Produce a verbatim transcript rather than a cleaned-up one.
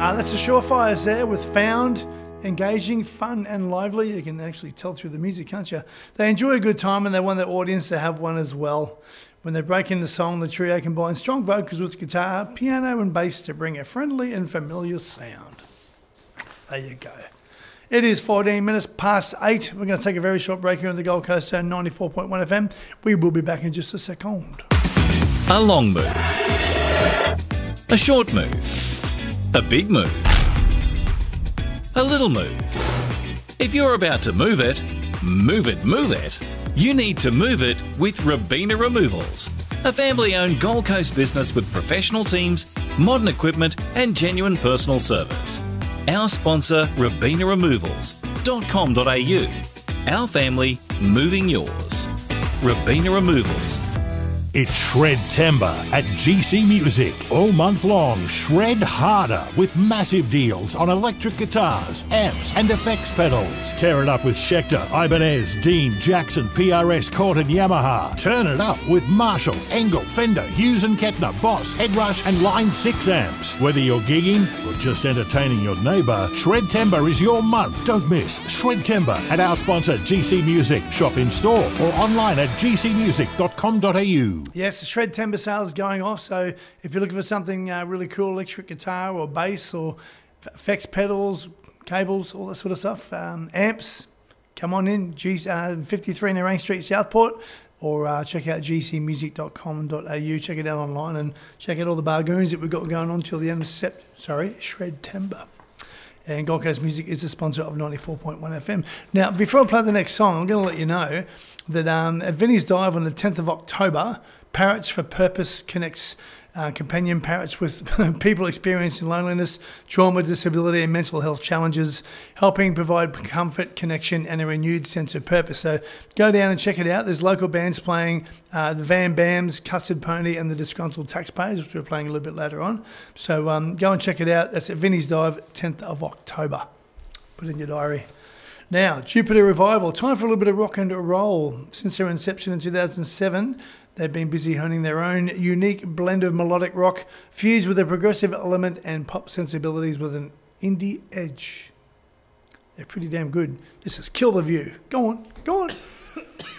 Uh, that's the Surefires there with Found. Engaging, fun and lively. You can actually tell through the music, can't you? They enjoy a good time and they want their audience to have one as well. When they break into song, the trio combines strong vocals with guitar, piano and bass to bring a friendly and familiar sound. There you go. It is fourteen minutes past eight. We're going to take a very short break here on the Gold Coast on ninety-four point one F M. We will be back in just a second. A long move. A short move. A big move. A little move. If you're about to move it, move it, move it. You need to move it with Robina Removals, a family-owned Gold Coast business with professional teams, modern equipment and genuine personal service. Our sponsor, robina removals dot com dot a u. Our family, moving yours. Robina Removals. It's Shred-Tember at G C Music. All month long, shred harder with massive deals on electric guitars, amps and effects pedals. Tear it up with Schecter, Ibanez, Dean, Jackson, P R S, Cort and Yamaha. Turn it up with Marshall, Engel, Fender, Hughes and Kettner, Boss, Headrush and Line six amps. Whether you're gigging or just entertaining your neighbour, Shred-Tember is your month. Don't miss Shred-Tember at our sponsor G C Music. Shop in store or online at g c music dot com dot a u. Yes, the Shred-Tember sale is going off, so if you're looking for something uh, really cool, electric guitar or bass or effects pedals, cables, all that sort of stuff, um, amps, come on in, G, uh, fifty-three Nerang Street, Southport, or uh, check out g c music dot com dot a u, check it out online and check out all the bargoons that we've got going on till the end of Sept, sorry, Shred-Tember. And Gold Coast Music is a sponsor of ninety-four point one F M. Now, before I play the next song, I'm going to let you know that um, at Vinnie's Dive on the tenth of October, Parrots for Purpose connects uh, companion parrots with people experiencing loneliness, trauma, disability and mental health challenges, helping provide comfort, connection and a renewed sense of purpose. So go down and check it out. There's local bands playing, uh, the Van Bams, Custard Pony and the Disgruntled Taxpayers, which we're playing a little bit later on. So um, go and check it out. That's at Vinnie's Dive, tenth of October. Put it in your diary. Now, Jupiter Revival, time for a little bit of rock and roll. Since their inception in two thousand seven, they've been busy honing their own unique blend of melodic rock, fused with a progressive element and pop sensibilities with an indie edge. They're pretty damn good. This is Kill the View. Go on, go on.